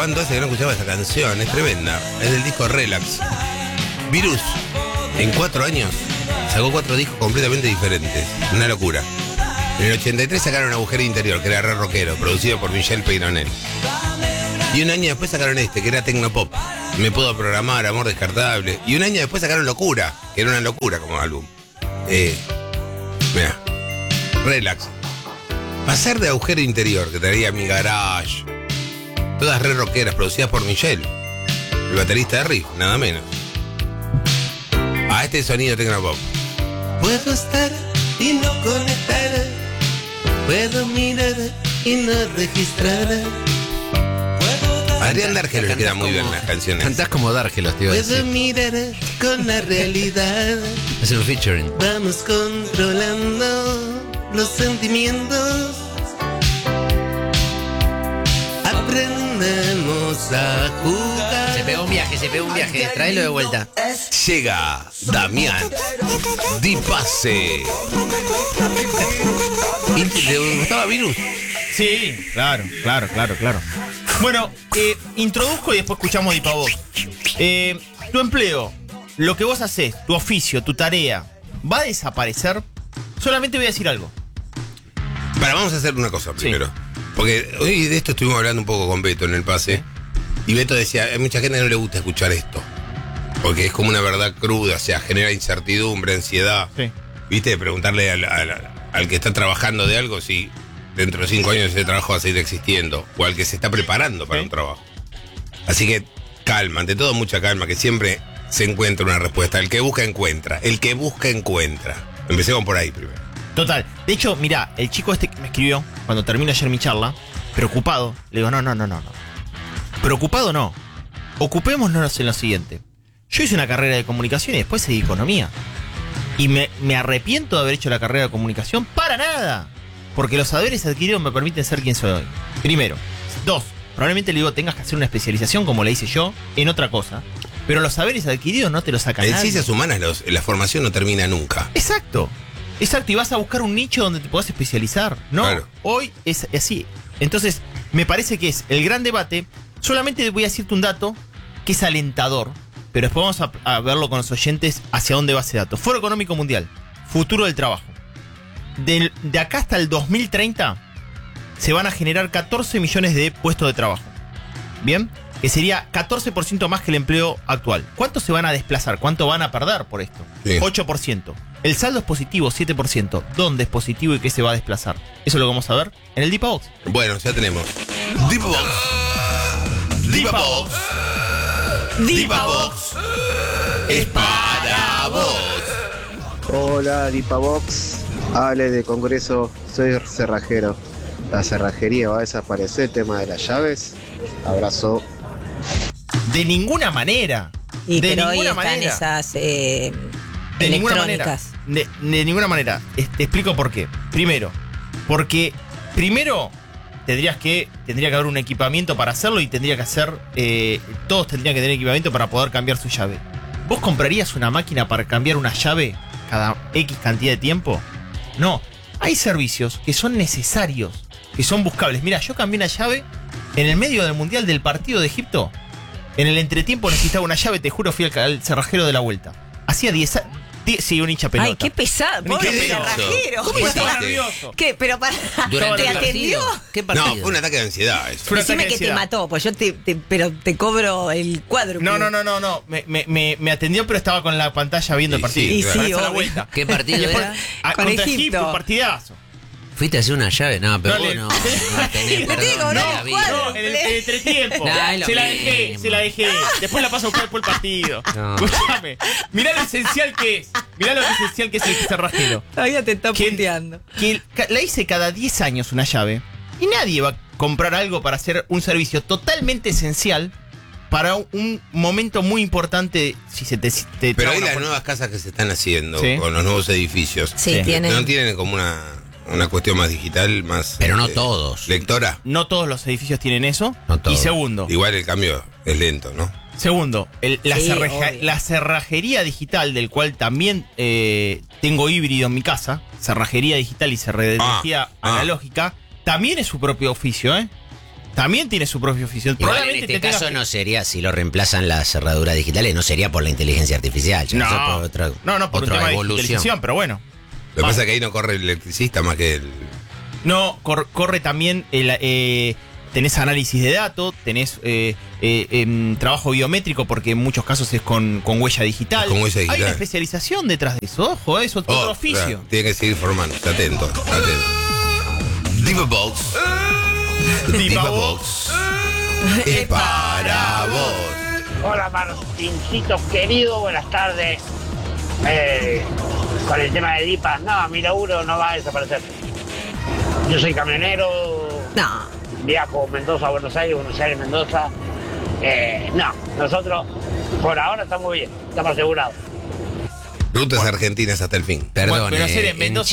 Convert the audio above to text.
¿Cuánto hace que no escuchaba esta canción? Es tremenda. Es del disco Relax. Virus, en 4 años, sacó 4 discos completamente diferentes. Una locura. En el 83 sacaron Agujero Interior, que era re rockero, producido por Michel Peyronel. Y un año después sacaron este, que era Tecnopop. Me puedo programar, Amor Descartable. Y un año después sacaron Locura, que era una locura como álbum. Mira, Relax. Pasar de Agujero Interior, que traía Mi Garage. Todas re rockeras, producidas por Michel, el baterista de Riff, nada menos. A este sonido Tecnopop. Puedo estar y no conectar. Puedo mirar y no registrar. Adrián Dárgelos le queda muy bien las canciones. Cantás como Dárgelos, tío. Puedo mirar con la realidad. Es un featuring. Vamos controlando los sentimientos. Aprendemos a jugar. Se pegó un viaje. Tráelo de vuelta. Llega Damián Di Pase. ¿Te gustaba Virus? Sí, claro. Bueno, introduzco y después escuchamos Dipavox. Tu empleo, lo que vos haces, tu oficio, tu tarea, ¿va a desaparecer? Solamente voy a decir algo. Vamos a hacer una cosa primero. Sí. Porque hoy de esto estuvimos hablando un poco con Beto en el pase. Y Beto decía, hay mucha gente que no le gusta escuchar esto. Porque es como una verdad cruda, o sea, genera incertidumbre, ansiedad. Sí. ¿Viste? Preguntarle al que está trabajando de algo si dentro de 5 años ese trabajo va a seguir existiendo. O al que se está preparando para un trabajo. Así que calma, ante todo mucha calma, que siempre se encuentra una respuesta. El que busca, encuentra. El que busca, encuentra. Empecemos por ahí primero. Total. De hecho, mirá, el chico este que me escribió cuando terminó ayer mi charla, preocupado, le digo, no. Preocupado no. Ocupémonos en lo siguiente. Yo hice una carrera de comunicación y después seguí economía. Y me arrepiento de haber hecho la carrera de comunicación para nada. Porque los saberes adquiridos me permiten ser quien soy hoy. Primero. 2. Probablemente le digo, tengas que hacer una especialización como la hice yo en otra cosa. Pero los saberes adquiridos no te los sacan nadie. En ciencias humanas la formación no termina nunca. Exacto, y vas a buscar un nicho donde te puedas especializar. No, claro. Hoy es así. Entonces, me parece que es el gran debate. Solamente voy a decirte un dato que es alentador, pero después vamos a verlo con los oyentes hacia dónde va ese dato. Foro Económico Mundial, futuro del trabajo. De acá hasta el 2030 se van a generar 14 millones de puestos de trabajo. ¿Bien? Que sería 14% más que el empleo actual. ¿Cuánto se van a desplazar? ¿Cuánto van a perder por esto? Sí. 8%. El saldo es positivo, 7%. ¿Dónde es positivo y qué se va a desplazar? Eso es lo que vamos a ver en el Dipavox. Bueno, ya tenemos Dipavox. Dipavox es para vos. Hola, Dipavox. Ale de Congreso, soy cerrajero. La cerrajería va a desaparecer, el tema de las llaves. Abrazo. De ninguna manera. Y de pero ninguna hoy manera. Están esas de ninguna manera. De ninguna manera. Te explico por qué. Porque primero tendría que haber un equipamiento para hacerlo y tendría que hacer. Todos tendrían que tener equipamiento para poder cambiar su llave. ¿Vos comprarías una máquina para cambiar una llave cada X cantidad de tiempo? No. Hay servicios que son necesarios, que son buscables. Mira, yo cambié una llave en el medio del mundial del partido de Egipto. En el entretiempo necesitaba una llave, te juro, fui al cerrajero de la vuelta. Hacía 10 años. Sí, un hincha pelota. Ay, qué pesado. Pobre cerrajero. ¿Cómo estaba nervioso? ¿Qué? Pero para. ¿Te atendió? ¿Qué partido? No, fue un ataque de ansiedad eso. Decime que te mató, pues yo pero te cobro el cuadro. No. Me atendió, pero estaba con la pantalla viendo el partido. Sí, sí, la vuelta. ¿Qué partido era? Con contra Egipto. Un partidazo. ¿Fuiste a hacer una llave? No, pero vos no tenés perdón de la vida. No, en el entretiempo. Se la dejé. Después la paso a buscar por el partido. No. Escuchame. Mirá lo esencial que es. Mirá lo esencial que es el cerrajero. Todavía te está punteando. Que la hice cada 10 años una llave. Y nadie va a comprar algo para hacer un servicio totalmente esencial para un momento muy importante. Si se te pero hay las nuevas casas que se están haciendo, ¿sí? Con los nuevos edificios. Sí, tienen. No tienen como una cuestión más digital, más. Pero no todos. Lectora. No todos los edificios tienen eso. No todos. Y segundo. Igual el cambio es lento, ¿no? Segundo, la cerrajería digital, del cual también tengo híbrido en mi casa, cerrajería digital y cerrajería analógica, también es su propio oficio, ¿eh? también tiene su propio oficio. Igual en este caso no sería, si lo reemplazan las cerraduras digitales, no sería por la inteligencia artificial. No, por otra, por un tema de digitalización, pero bueno. Lo que pasa es que ahí no corre el electricista más que el... No, corre también tenés análisis de datos, tenés trabajo biométrico, porque en muchos casos es con huella digital. Con huella digital. Hay una especialización detrás de eso, ojo, es otro oficio. Claro, tiene que seguir formando, atento. Diva Box. Diva Box. Es para vos. Hola Martincito querido, buenas tardes. Con el tema de Dipas, no, mi laburo no va a desaparecer. Yo soy camionero. No. Viajo Mendoza a Buenos Aires, Mendoza. No, nosotros por ahora estamos bien, estamos asegurados. Rutas argentinas hasta el fin. Perdón, Buenos Aires, Mendoza.